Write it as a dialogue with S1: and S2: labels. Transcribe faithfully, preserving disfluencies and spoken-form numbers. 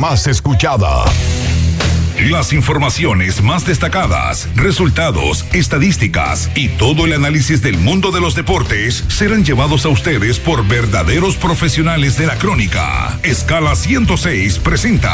S1: más escuchada.
S2: Las informaciones más destacadas, resultados, estadísticas y todo el análisis del mundo de los deportes serán llevados a ustedes por verdaderos profesionales de la crónica. Escala ciento seis presenta